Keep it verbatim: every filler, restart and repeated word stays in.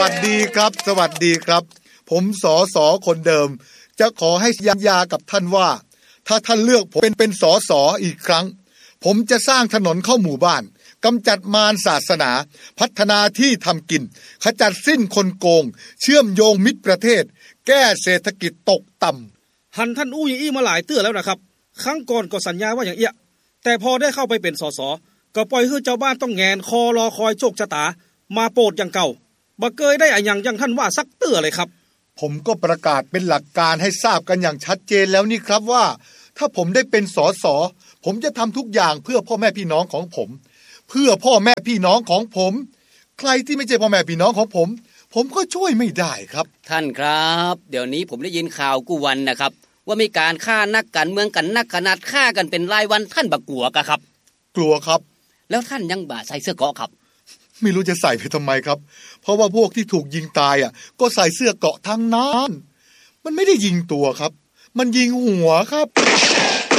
วัสดีครับสวัสดีครับผมสสคนเดิมจะขอให้สัญญากับท่านว่าถ้าท่านเลือกผมเป็นเป็นสสอีกครั้งผมจะสร้างถนนเข้าหมู่บ้านกำจัดมารศาสนาพัฒนาที่ทำกินขจัดสิ้นคนโกงเชื่อมโยงมิตรประเทศแก้เศรษฐกิจตกต่ำหันท่านอู้ยี่มาหลายเตื้อแล้วนะครับครั้งก่อนก็สัญญาว่าอย่างเอี้ยแต่พอได้เข้าไปเป็นสสก็ปล่อยให้เจ้าบ้านต้องแงนคอรอคอยโชคชะตามาโปรดอย่างเก่าบ่เคยได้อะหยังอย่างท่านว่าสักเตื้อเลยครับผมก็ประกาศเป็นหลักการให้ทราบกันอย่างชัดเจนแล้วนี่ครับว่าถ้าผมได้เป็นสสผมจะทำทุกอย่างเพื่อพ่อแม่พี่น้องของผมเพื่อพ่อแม่พี่น้องของผมใครที่ไม่ใช่พ่อแม่พี่น้องของผมผมก็ช่วยไม่ได้ครับท่านครับเดี๋ยวนี้ผมได้ยินข่าวกู้วันนะครับว่ามีการฆ่านักการเมืองกันนักขนาดฆ่ากันเป็นรายวันท่านบ่กลัวกะครับกลัวครับแล้วท่านยังบ่ใส่เสื้อเกราะครับไม่รู้จะใส่ไปทำไมครับเพราะว่าพวกที่ถูกยิงตายอ่ะก็ใส่เสื้อเกราะทั้งนั้นมันไม่ได้ยิงตัวครับมันยิงหัวครับ